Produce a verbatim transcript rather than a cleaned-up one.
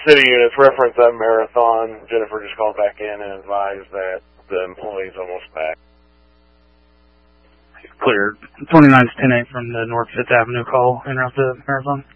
city units reference that marathon. Jennifer just called back in and advised that the employee's almost back. Clear. twenty-nine ten eight from the North Fifth Avenue call, interrupt the marathon.